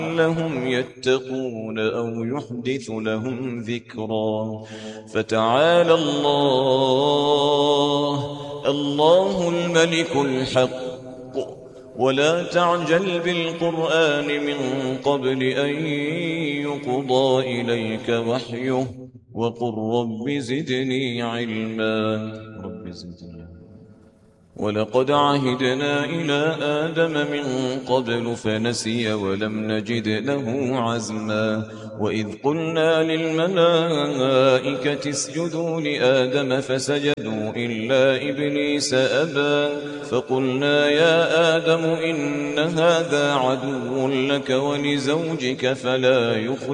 لعلهم يتقون أو يحدث لهم ذكرا. فتعالى الله الملك الحق. ولا تعجل بالقرآن من قبل أن يقضى إليك وحيه وقل رب زدني علما. ولقد عهدنا إلى آدم من قبل فنسي ولم نجد له عزما. وإذ قلنا للملائكة اسجدوا لآدم فسجدوا إلا إبليس أبى فقلنا يا آدم إن هذا عدو لك ولزوجك فلا